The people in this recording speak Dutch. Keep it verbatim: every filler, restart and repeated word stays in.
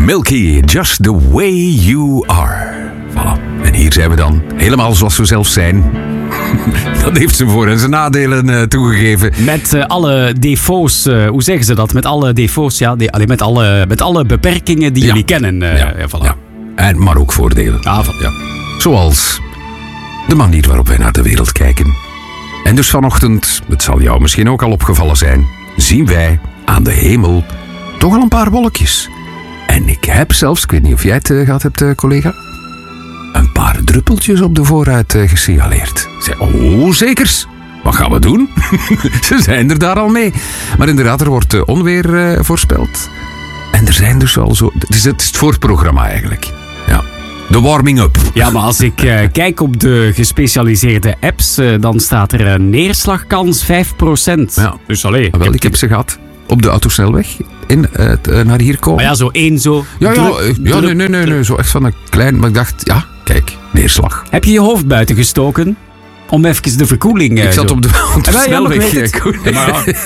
Milky, Just the Way You Are. Voilà. En hier zijn we dan, helemaal zoals we zelf zijn. Dat heeft ze voor en zijn nadelen uh, toegegeven. Met uh, alle defaults, uh, hoe zeggen ze dat? Met alle defaults, ja, de, allee, met, alle, met alle beperkingen die ja. jullie kennen. Uh, ja. Ja, voilà. Ja. En, maar ook voordelen. Ah, van, ja. Zoals de manier waarop wij naar de wereld kijken. En dus vanochtend, het zal jou misschien ook al opgevallen zijn, zien wij aan de hemel toch al een paar wolkjes. En ik heb zelfs, ik weet niet of jij het uh, gehad hebt, uh, collega, een paar druppeltjes op de vooruit uh, gesignaleerd. Ik zei, oh, zekers. Wat gaan we doen? Ze zijn er daar al mee. Maar inderdaad, er wordt uh, onweer uh, voorspeld. En er zijn dus al zo... Het is het, het voorprogramma eigenlijk. Ja. De warming-up. Ja, maar als ik uh, kijk op de gespecialiseerde apps, uh, dan staat er een neerslagkans vijf procent. Ja. Dus allee. Wel, ik, ik heb ze gehad op de autosnelweg in, uh, t, uh, naar hier komen. Maar ja, zo één zo... Ja, ja, druk, uh, ja druk, nee, nee, nee, nee, zo echt van een klein... Maar ik dacht, ja, kijk, neerslag. Heb je je hoofd buiten gestoken? Om even de verkoeling... Uh, ik zat zo. op de, op de Ja, ja, maar ik snelweg. weet het. Ja, Maar ja.